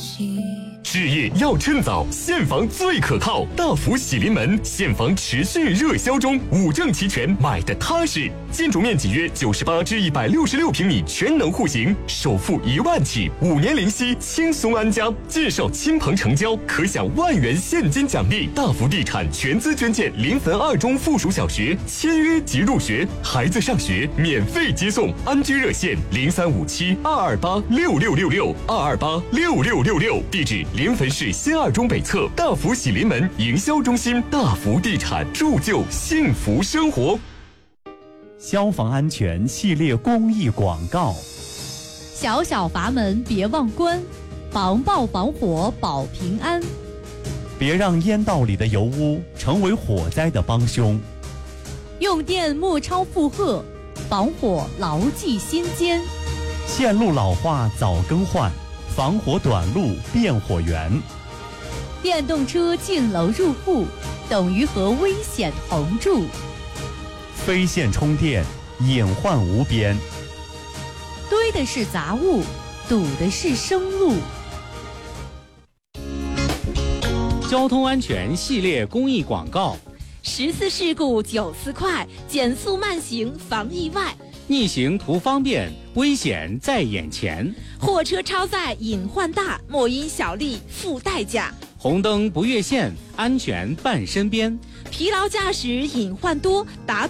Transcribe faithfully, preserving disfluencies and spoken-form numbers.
置业要趁早，现房最可靠。大福喜临门，现房持续热销中，五证齐全，买的踏实。建筑面积约九十八至一百六十六平米，全能户型，首付一万起，五年零息，轻松安家。介绍亲朋成交，可享万元现金奖励。大福地产全资捐建临汾二中附属小学，签约即入学，孩子上学免费接送。安居热线零三五七二二八六六六六二二八六六六六，地址临汾市新二中北侧大福喜临门营销中心。大福地产，铸就幸福生活。 消防安全系列公益广告： 小小阀门别忘关，防爆防火保平安。 别让烟道里的油污成为火灾的帮凶。 用电莫超负荷，防火牢记心间。 线路老化早更换，防火短路变火源。 电动车进楼入户，等于和危险同住。 非线充电，隐患无边。 堆的是杂物，堵的是生路。 交通安全系列公益广告： 十次事故九次快，减速慢行防意外。 逆行图方便，危险在眼前。 货车超载隐患大，莫因小利付代价。 红灯不越线，安全伴身边。 疲劳驾驶隐患多，打